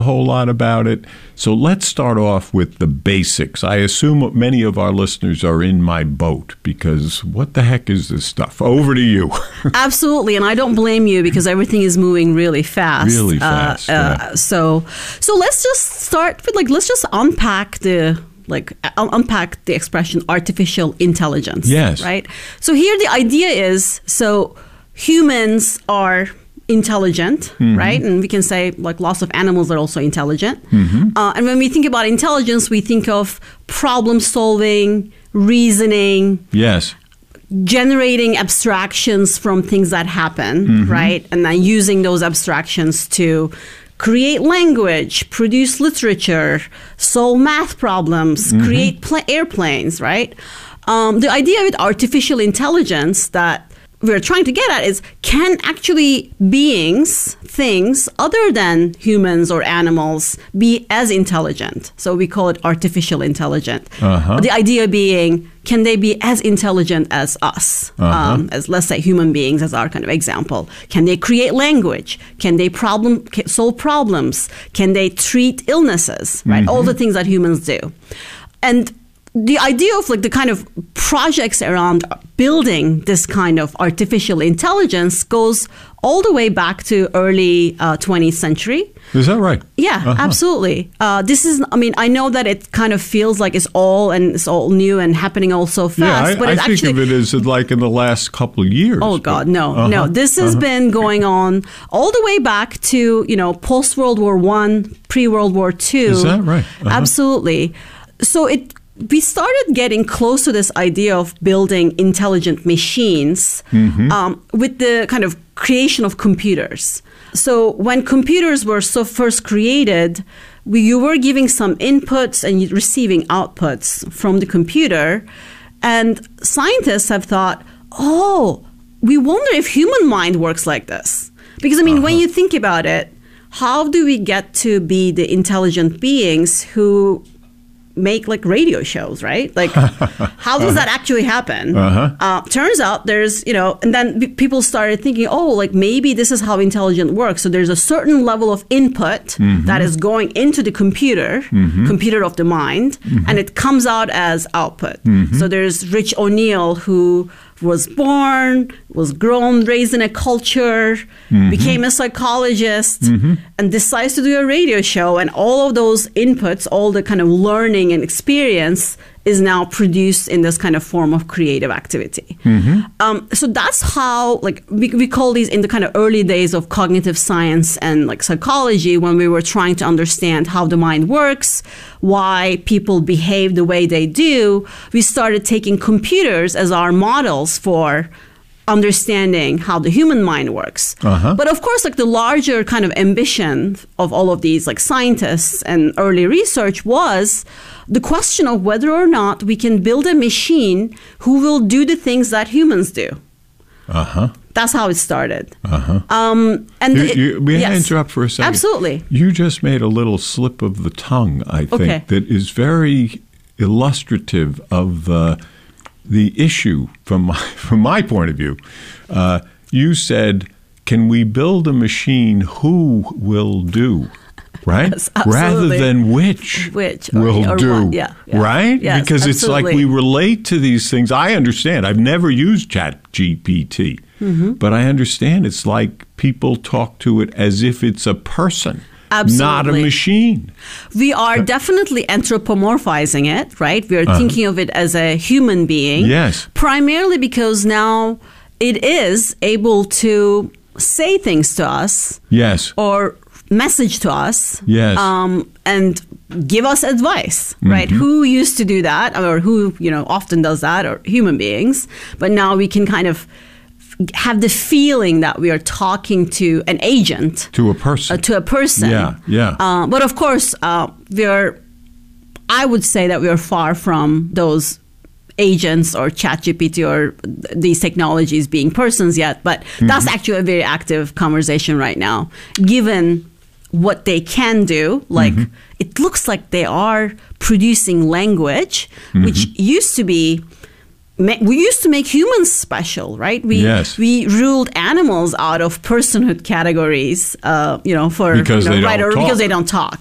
a whole lot about it. So let's start off with the basics. I assume many of our listeners are in my boat because what the heck is this stuff? Over to you. Absolutely, and I don't blame you because everything is moving really fast. Really fast. So let's just start with let's just unpack the expression artificial intelligence. Yes. Right? So here the idea is, so humans are intelligent, right? And we can say lots of animals are also intelligent. And when we think about intelligence, we think of problem solving, reasoning. Yes. Generating abstractions from things that happen, right? And then using those abstractions to create language, produce literature, solve math problems, create airplanes, right? The idea with artificial intelligence that we're trying to get at is, can actually beings, things other than humans or animals be as intelligent? So we call it artificial intelligent. The idea being, can they be as intelligent as us, as let's say human beings as our kind of example? Can they create language? Can they solve problems? Can they treat illnesses, right? All the things that humans do. And the idea of the kind of projects around building this kind of artificial intelligence goes all the way back to early 20th century. Is that right? Yeah, absolutely. This is, I know that it kind of feels like it's all new and happening all so fast. Yeah, but I think of it as in the last couple of years. Oh, God, no. This has been going on all the way back to, post-World War I, pre-World War II. Is that right? Absolutely. So we started getting close to this idea of building intelligent machines with the kind of creation of computers. So when computers were first created, you were giving some inputs and receiving outputs from the computer. And scientists have thought, we wonder if human mind works like this. Because, when you think about it, how do we get to be the intelligent beings who make radio shows, right? How does that actually happen? Turns out there's, and then people started thinking, maybe this is how intelligence works. So there's a certain level of input that is going into the computer of the mind, and it comes out as output. So there's Rich O'Neill, who was born, was grown, raised in a culture, became a psychologist, and decides to do a radio show. And all of those inputs, all the kind of learning and experience is now produced in this kind of form of creative activity. So that's how, we call these in the kind of early days of cognitive science and psychology, when we were trying to understand how the mind works, why people behave the way they do, we started taking computers as our models for understanding how the human mind works. But of course, the larger kind of ambition of all of these scientists and early research was the question of whether or not we can build a machine who will do the things that humans do. That's how it started. May I interrupt for a second? Absolutely. You just made a little slip of the tongue, I think, that is very illustrative of the issue from my point of view. You said, can we build a machine who will do? Right? Yes, rather than which will do. Right? Yes, because it's absolutely. we relate to these things. I understand. I've never used ChatGPT, but I understand it's people talk to it as if it's a person. Absolutely. Not a machine. We are definitely anthropomorphizing it, right? We are thinking of it as a human being. Yes. Primarily because now it is able to say things to us. Yes. Or message to us. Yes. And give us advice, right? Who used to do that, or who, often does that, or human beings. But now we can kind of have the feeling that we are talking to an agent. To a person. Yeah. But of course, I would say that we are far from those agents or ChatGPT or these technologies being persons yet. But that's actually a very active conversation right now, given what they can do. It looks like they are producing language, which used to be we used to make humans special, right? We ruled animals out of personhood categories, because they don't talk. because they don't talk.